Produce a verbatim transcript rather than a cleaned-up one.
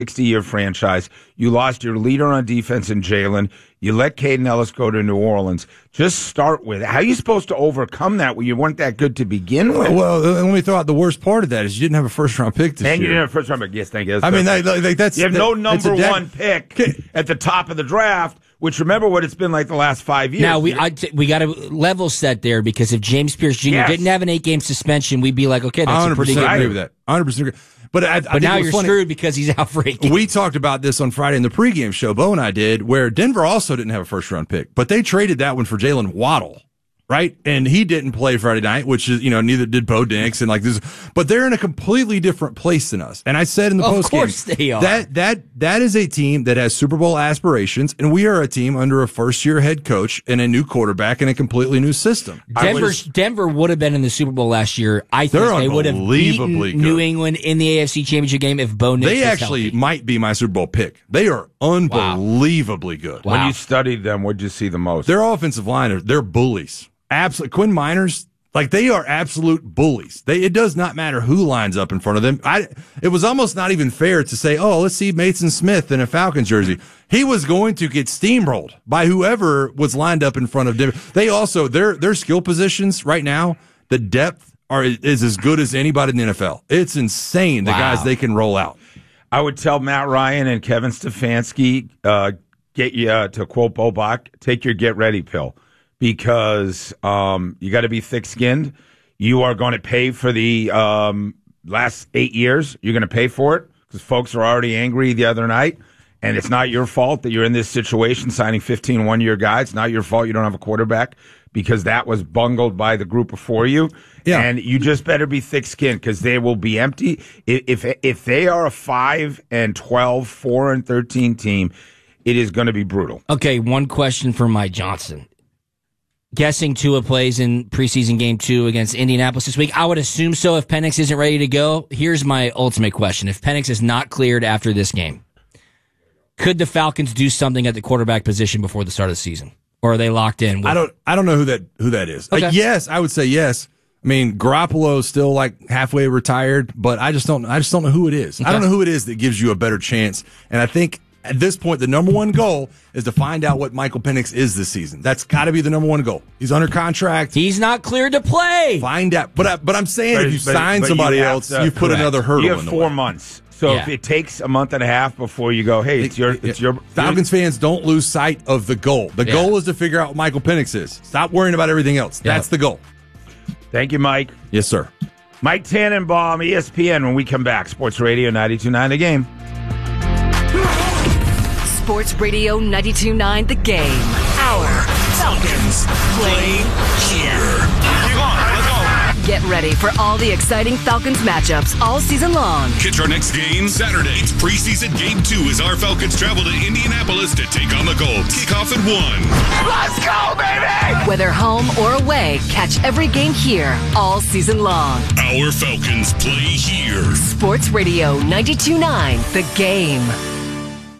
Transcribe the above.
sixty-year franchise. You lost your leader on defense in Jalen. You let Caden Ellis go to New Orleans. Just start with it. How are you supposed to overcome that when you weren't that good to begin with? Well, let me throw out the worst part of that is you didn't have a first-round pick this and year. And you didn't have a first-round pick. Yes, thank you. That's I mean, that, like, that's... You have that, no number de- one pick at the top of the draft, which remember what it's been like the last five years. Now, we I t- we got to level set there because if James Pierce Junior Yes. didn't have an eight-game suspension, we'd be like, okay, that's a pretty good I agree move. with that. one hundred percent agree. But, I, I but think now it was you're funny. screwed because he's out for eight games. We talked about this on Friday in the pregame show, Bo and I did, where Denver also didn't have a first-round pick, but they traded that one for Jalen Waddle, right? And he didn't play Friday night, which is, you know, neither did Bo Nix and like this. But they're in a completely different place than us. And I said in the Of postgame, course they are. that that that is a team that has Super Bowl aspirations, and we are a team under a first-year head coach and a new quarterback and a completely new system. Denver, was, Denver would have been in the Super Bowl last year. I think They're they would have beaten unbelievably good. New England in the A F C Championship game if Bo Nix they was actually healthy. might be my Super Bowl pick. They are unbelievably good. Wow. When you studied them, what did you see the most? Their offensive line, are they're bullies. Absolutely. Quinn Miners, like they are absolute bullies. They, it does not matter who lines up in front of them. I, it was almost not even fair to say, oh, let's see Mason Smith in a Falcons jersey. He was going to get steamrolled by whoever was lined up in front of Denver. They also, their, their skill positions right now, the depth are, is as good as anybody in the N F L. It's insane, the Wow. guys they can roll out. I would tell Matt Ryan and Kevin Stefanski, uh, get you, uh, to quote Bo Bach, take your get ready pill. Because um, you got to be thick-skinned. You are going to pay for the um, last eight years. You're going to pay for it because folks are already angry the other night. And it's not your fault that you're in this situation signing fifteen one-year guys. It's not your fault you don't have a quarterback because that was bungled by the group before you. Yeah. And you just better be thick-skinned because they will be empty. If, if, if they are a five and twelve, four and thirteen team, it is going to be brutal. Okay, one question for Mike Johnson. Guessing Tua plays in preseason game two against Indianapolis this week. I would assume so if Penix isn't ready to go. Here's my ultimate question. If Penix is not cleared after this game, could the Falcons do something at the quarterback position before the start of the season? Or are they locked in? With- I don't I don't know who that who that is. Okay. Like, yes, I would say yes. I mean, Garoppolo's still like halfway retired, but I just don't I just don't know who it is. Okay. I don't know who it is that gives you a better chance. And I think at this point, the number one goal is to find out what Michael Penix is this season. That's got to be the number one goal. He's under contract. He's not cleared to play. Find out. But I, but I'm saying But- if you but- sign but somebody you have else, to- you've put correct. another hurdle You have in the four way. months. So Yeah. if it takes a month and a half before you go, hey, it's your, it's your Falcons fans don't lose sight of the goal. The Yeah. goal is to figure out what Michael Penix is. Stop worrying about everything else. Yeah. That's the goal. Thank you, Mike. Yes, sir. Mike Tannenbaum, E S P N, when we come back. Sports Radio ninety-two point nine The Game. Sports Radio ninety-two point nine The Game. Our Falcons play here. Keep on, let's go. Get ready for all the exciting Falcons matchups all season long. Catch our next game Saturday. It's preseason game two as our Falcons travel to Indianapolis to take on the Colts. Kickoff at one. Let's go, baby! Whether home or away, catch every game here all season long. Our Falcons play here. Sports Radio ninety-two point nine The Game.